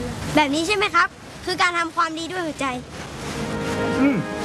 แบบนี้ใช่ไหมครับ คือการทำความดีด้วยหัวใจ